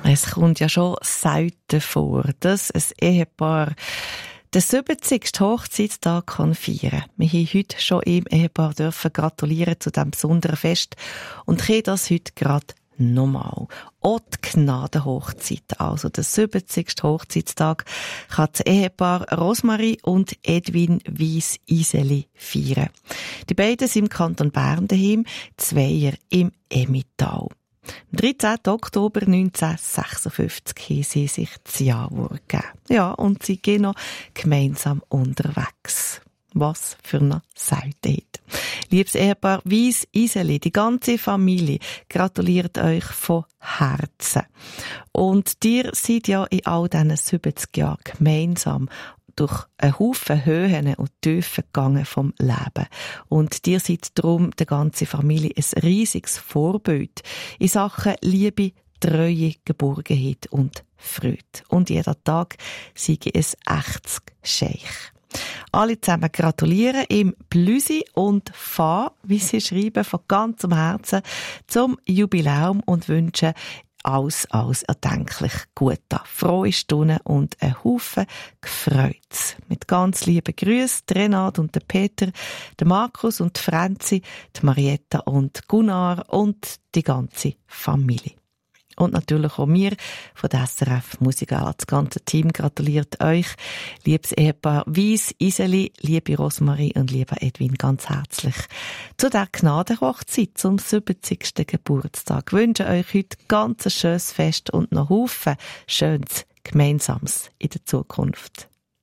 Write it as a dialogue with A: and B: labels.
A: Es kommt ja schon selten vor, dass ein Ehepaar den 70. Hochzeitstag kann feiern. Wir haben heute schon im Ehepaar dürfen gratulieren zu diesem besonderen Fest und können das heute gerade nochmal. Auch die Gnadenhochzeit, also der 70. Hochzeitstag, kann das Ehepaar Rosmarie und Edwin Weiss-Iseli feiern. Die beiden sind im Kanton Bern daheim, Zweier im Emmental. Am 13. Oktober 1956 haben sie sich das Ja-Wort gegeben. Ja, und sie gehen noch gemeinsam unterwegs. Was für eine Seltenheit. Liebes Ehepaar Weiss-Iseli, die ganze Familie gratuliert euch von Herzen. Und ihr seid ja in all diesen 70 Jahren gemeinsam durch einen Haufen Höhen und Tiefen gegangen vom Leben. Und ihr seid darum der ganzen Familie ein riesiges Vorbild in Sachen Liebe, Treue, Geborgenheit und Freude. Und jeder Tag sei ein echtes Scheich. Alle zusammen gratulieren im Blüsi und Fa, wie sie schreiben, von ganzem Herzen zum Jubiläum und wünschen alles erdenklich Gute. Frohe Stunden und ein Haufen Gefreut. Mit ganz lieben Grüßen, Renate und Peter, Markus und Franzi, Marietta und Gunnar und die ganze Familie. Und natürlich auch mir von der SRF Musical. Das ganze Team gratuliert euch, liebes Ehepaar Weiss-Iseli, liebe Rosmarie und lieber Edwin, ganz herzlich zu der Gnadenhochzeit zum 70. Geburtstag. Ich wünsche euch heute ganz ein schönes Fest und noch Haufen Schönes Gemeinsames in der Zukunft.